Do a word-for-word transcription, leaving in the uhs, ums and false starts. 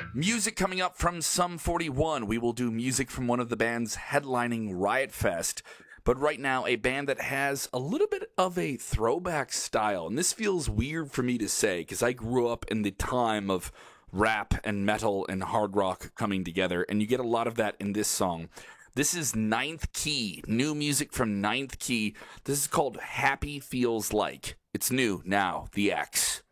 Music coming up from Sum forty-one. We will do music from one of the bands headlining Riot Fest. But right now, a band that has a little bit of a throwback style. And this feels weird for me to say because I grew up in the time of rap and metal and hard rock coming together. And you get a lot of that in this song. This is Ninth Key, new music from Ninth Key. This is called Happy Feels Like. It's new now, The X.